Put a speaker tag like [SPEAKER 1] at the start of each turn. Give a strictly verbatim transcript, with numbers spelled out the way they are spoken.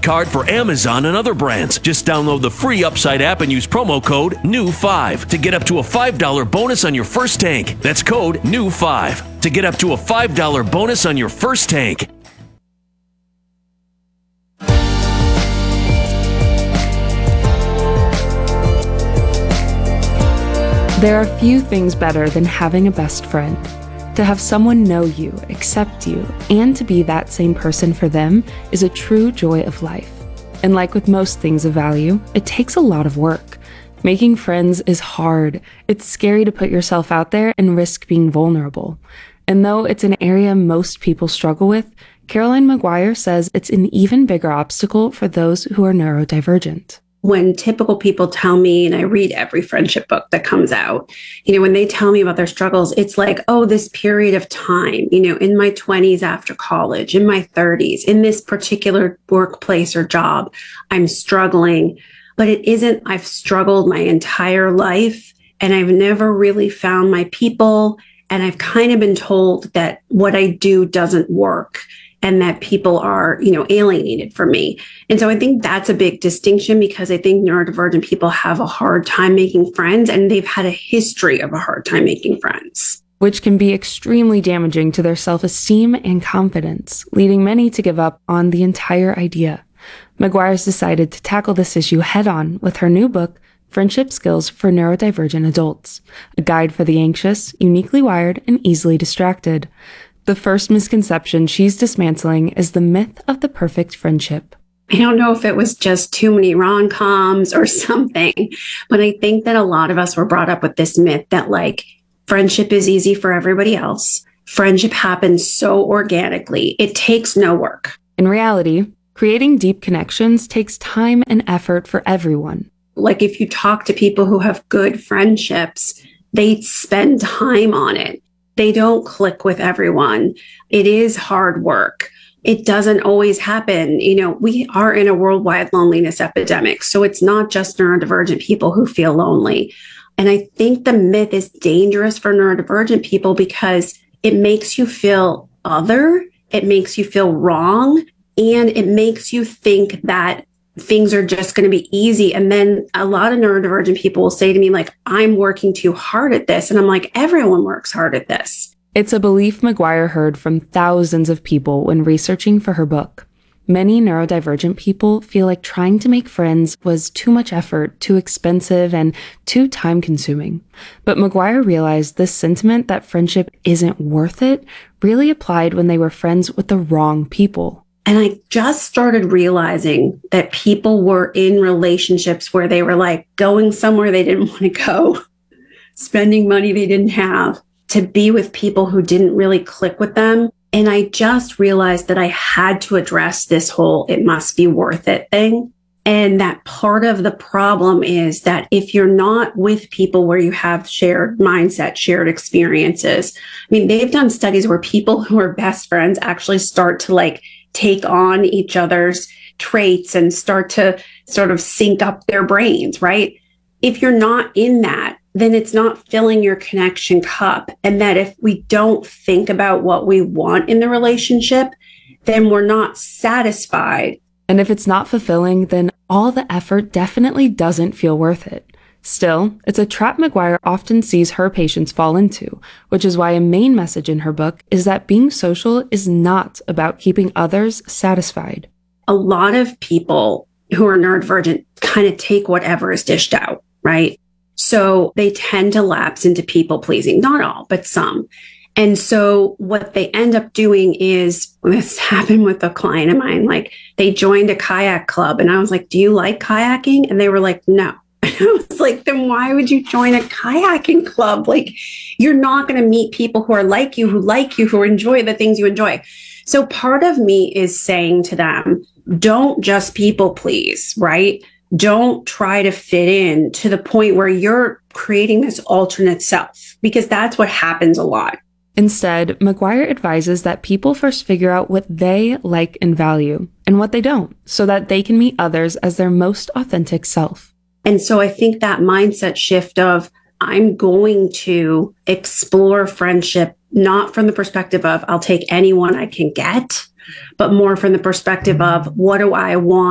[SPEAKER 1] card for Amazon and other brands. Just download the free Upside app and use promo code N E W five to get up to a five dollars bonus on your first tank. That's code N E W five to get up to a five dollars bonus on your first tank.
[SPEAKER 2] There are few things better than having a best friend. To have someone know you, accept you, and to be that same person for them is a true joy of life. And like with most things of value, it takes a lot of work. Making friends is hard. It's scary to put yourself out there and risk being vulnerable. And though it's an area most people struggle with, Caroline Maguire says it's an even bigger obstacle for those who are neurodivergent.
[SPEAKER 3] When typical people tell me, and I read every friendship book that comes out, you know, when they tell me about their struggles, it's like, oh, this period of time, you know, in my twenties after college, in my thirties, in this particular workplace or job, I'm struggling. But it isn't, I've struggled my entire life and I've never really found my people. And I've kind of been told that what I do doesn't work, and that people are, you know, alienated from me. And so I think that's a big distinction, because I think neurodivergent people have a hard time making friends, and they've had a history of a hard time making friends.
[SPEAKER 2] Which can be extremely damaging to their self-esteem and confidence, leading many to give up on the entire idea. Maguire's decided to tackle this issue head-on with her new book, Friendship Skills for Neurodivergent Adults, a guide for the anxious, uniquely wired, and easily distracted. The first misconception she's dismantling is the myth of the perfect friendship.
[SPEAKER 3] I don't know if it was just too many rom-coms or something, but I think that a lot of us were brought up with this myth that, like, friendship is easy for everybody else. Friendship happens so organically. It takes no work.
[SPEAKER 2] In reality, creating deep connections takes time and effort for everyone.
[SPEAKER 3] Like, if you talk to people who have good friendships, they spend time on it. They don't click with everyone. It is hard work. It doesn't always happen. You know, we are in a worldwide loneliness epidemic. So it's not just neurodivergent people who feel lonely. And I think the myth is dangerous for neurodivergent people because it makes you feel other, it makes you feel wrong, and it makes you think that things are just going to be easy. And then a lot of neurodivergent people will say to me, like, I'm working too hard at this. And I'm like, everyone works hard at this.
[SPEAKER 2] It's a belief Maguire heard from thousands of people when researching for her book. Many neurodivergent people feel like trying to make friends was too much effort, too expensive, and too time-consuming. But Maguire realized this sentiment that friendship isn't worth it really applied when they were friends with the wrong people.
[SPEAKER 3] And I just started realizing that people were in relationships where they were like going somewhere they didn't want to go, spending money they didn't have, to be with people who didn't really click with them. And I just realized that I had to address this whole "it must be worth it" thing. And that part of the problem is that if you're not with people where you have shared mindset, shared experiences, I mean, they've done studies where people who are best friends actually start to like take on each other's traits and start to sort of sync up their brains, right? If you're not in that, then it's not filling your connection cup. And that if we don't think about what we want in the relationship, then we're not satisfied.
[SPEAKER 2] And if it's not fulfilling, then all the effort definitely doesn't feel worth it. Still, it's a trap Maguire often sees her patients fall into, which is why a main message in her book is that being social is not about keeping others satisfied.
[SPEAKER 3] A lot of people who are neurodivergent kind of take whatever is dished out, right? So they tend to lapse into people pleasing, not all, but some. And so what they end up doing is, this happened with a client of mine, like they joined a kayak club and I was like, do you like kayaking? And they were like, no. I was like, then why would you join a kayaking club? Like, you're not going to meet people who are like you, who like you, who enjoy the things you enjoy. So part of me is saying to them, don't just people please, right? Don't try to fit in to the point where you're creating this alternate self, because that's what happens a lot.
[SPEAKER 2] Instead, Maguire advises that people first figure out what they like and value and what they don't, so that they can meet others as their most authentic self.
[SPEAKER 3] And so I think that mindset shift of, I'm going to explore friendship, not from the perspective of I'll take anyone I can get, but more from the perspective of what do I want